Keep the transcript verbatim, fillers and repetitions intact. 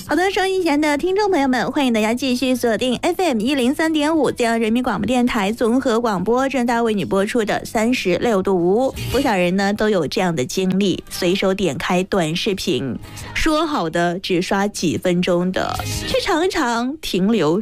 好的，收音前的听众朋友们，欢迎大家继续锁定 F M 一零三点五，江人民广播电台综合广播，正在为你播出的三十六度五。不少人呢都有这样的经历，随手点开短视频，说好的只刷几分钟的，却常常停留